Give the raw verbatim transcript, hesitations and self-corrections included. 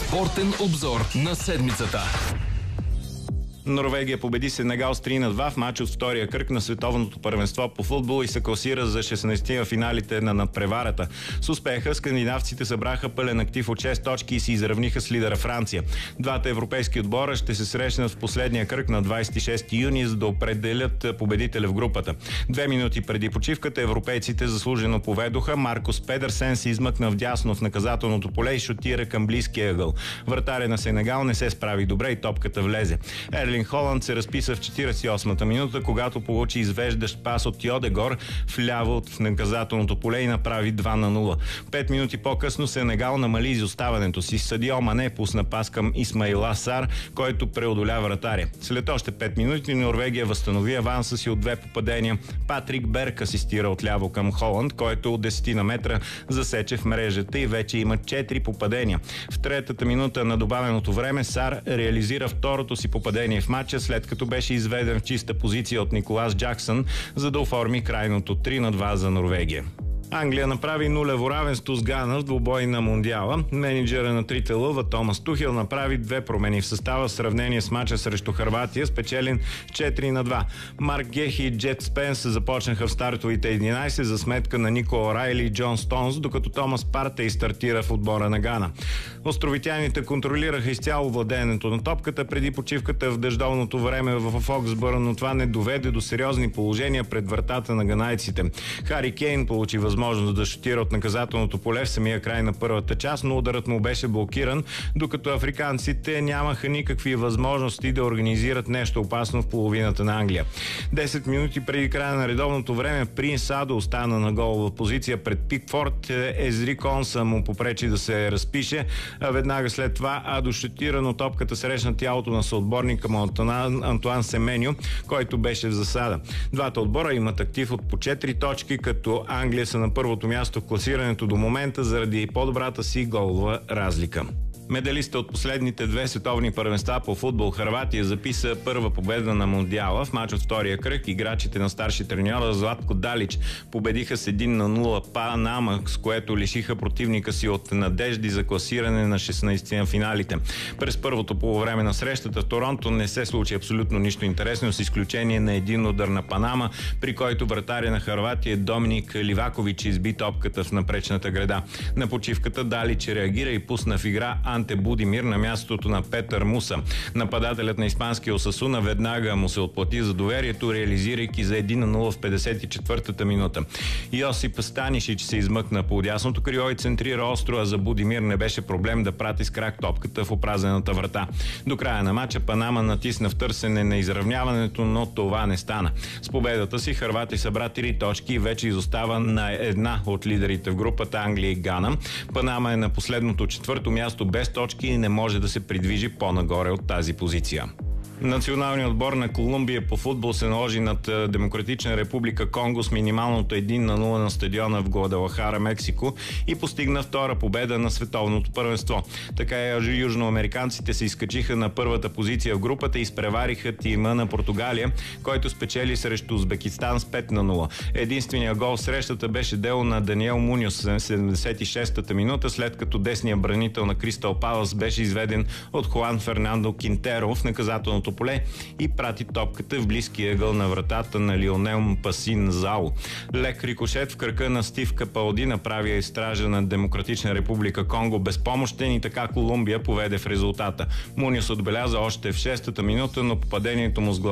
Спортен обзор на седмицата. Норвегия победи Сенегал с три на два в матч от втория кръг на световното първенство по футбол и се класира за шестнадесети финалите на надпреварата. С успеха скандинавците събраха пълен актив от шест точки и се изравниха с лидера Франция. Двата европейски отбора ще се срещнат в последния кръг на двадесет и шести юни, за да определят победителя в групата. Две минути преди почивката европейците заслужено поведоха. Маркус Педерсен се измъкна вдясно в наказателното поле и шутира към близкия ъгъл. Вратаря на Сенегал не се справи добре и топката влезе. Ерлинг Холанд се разписа в четиридесет и осмата минута, когато получи извеждащ пас от Йодегор вляво в наказателното поле и направи два на нула. Пет минути по-късно Сенегал намали изоставането си. Садио Мане пусна пас към Исмаила Сар, който преодоля вратаря. След още пет минути Норвегия възстанови аванса си от две попадения. Патрик Берг асистира отляво към Холанд, който от десет метра засече в мрежата и вече има четири попадения. В третата минута на добавеното време Сар реализира второто си попадение в матча, след като беше изведен в чиста позиция от Николас Джаксън, за да оформи крайното три на два за Норвегия. Англия направи нулево равенство с Гана в двубой на Мондиала. Менеджера на трите лъва Томас Тухел направи две промени в състава в сравнение с мача срещу Хърватия, спечелен четири на два. Марк Гехи и Джет Спенс започнаха в стартовите единадесет за сметка на Нико Райли и Джон Стоунс, докато Томас Партей стартира в отбора на Гана. Островитяните контролираха изцяло владеенето на топката преди почивката в дъждовното време в Фоксбър, но това не доведе до сериозни положения пред вратата на ганайците. Хари Кейн получи възможност да шутира от наказателното поле в самия край на първата част, но ударът му беше блокиран, докато африканците нямаха никакви възможности да организират нещо опасно в половината на Англия. десет минути преди края на редовното време Принс Адо остана на голова позиция пред Пикфорд. Езри Конса му попречи да се разпише, а веднага след това Адо шутира, но топката срещна тялото на съотборника му Антуан Семеню, който беше в засада. Двата отбора имат актив от по четири точки, като Англия са на първото място в класирането до момента заради по-добрата си голова разлика. Медалиста от последните две световни първенства по футбол Хърватия записа първа победа на Мондиала. В мач от втория кръг играчите на старши треньора Златко Далич победиха с един на нула Панама, с което лишиха противника си от надежди за класиране на шестнадесети на финалите. През първото полувреме на срещата в Торонто не се случи абсолютно нищо интересно, с изключение на един удар на Панама, при който вратаря на Хърватия Доминик Ливакович изби топката в напречната града. На почивката Далич реагира и пусна в игра Анте Будимир на мястото на Петър Муса. Нападателят на испанския Осасуна веднага му се отплати за доверието, реализирайки за един на нула в петдесет и четвъртата минута. Йосип Станишич се измъкна по дясното крило и центрира остро, а за Будимир не беше проблем да прати с крак топката в опразената врата. До края на матча Панама натисна в търсене на изравняването, но това не стана. С победата си Хърватия събра три точки и вече изостава на една от лидерите в групата Англия и Гана. Панама е на последното четвърто място без точки и не може да се придвижи по-нагоре от тази позиция. Националният отбор на Колумбия по футбол се наложи над Демократична република Конго с минималното един на нула на стадиона в Гвадалахара, Мексико, и постигна втора победа на световното първенство. Така и южноамериканците се изкачиха на първата позиция в групата и изпревариха тима на Португалия, който спечели срещу Узбекистан с пет на нула. Единственият гол в срещата беше дело на Даниел Муньос в седемдесет и шестата минута, след като десният бранител на Кристал Палас беше изведен от Хуан Фернандо Кинтеро в наказателното поле и прати топката в близкия ъгъл на вратата на Лионел Пасин Зао. Лек рикошет в кръка на Стив Капалди направи стража на Демократична република Конго безпомощен и така Колумбия поведе в резултата. Муньос отбеляза още в шестата минута, но попадението му с глава